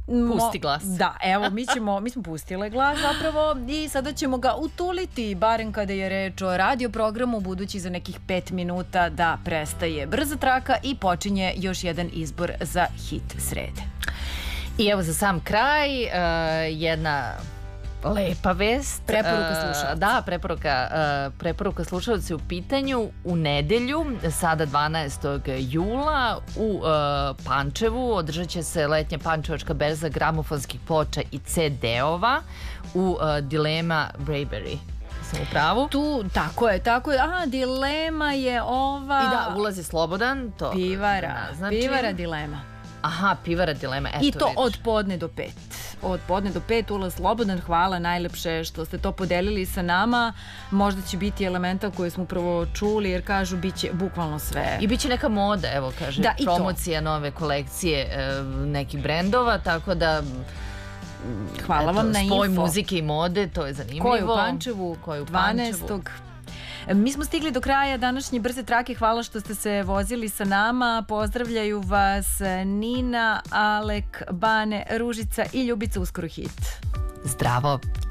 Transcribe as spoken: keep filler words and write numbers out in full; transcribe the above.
Pusti glas. Da, evo, mi, ćemo, mi smo pustile glas zapravo i sada ćemo ga utuliti, barem kada je reč o radio programu, budući za nekih pet minuta da prestaje brza traka i počinje još jedan izbor za hit srede. I evo za sam kraj, uh, jedna lepa vest. Preporuka slušalca. Uh, da, preporuka, uh, preporuka slušalca u pitanju. U nedelju, sada dvanaestog jula, u uh, Pančevu održat će se letnja pančevačka berza gramofonskih ploča i ce de-ova u uh, Dilema Bravery. Sam u pravu. Tu, tako je, tako je. Aha, Dilema je ova... I da, ulaz je slobodan. To Pivara, znači... Pivara Dilema. Aha, Pivara Dilema. Eto, I to vidiš. od podne do pet. Od podne do pet, ulaz slobodan. Hvala najlepše što ste to podelili sa nama. Možda će biti elementa koje smo upravo čuli, jer kažu bit će bukvalno sve. I bit će neka moda, evo kaže, da, promocija nove kolekcije e, nekih brendova, tako da... Hvala eto, vam na info. Spoj muzike i mode, to je zanimljivo. Ko je u Pančevu? Ko je u dvanaestog Mi smo stigli do kraja današnje brze trake. Hvala što ste se vozili sa nama. Pozdravljaju vas Nina, Alek, Bane, Ružica i Ljubica. Uskoro hit. Zdravo.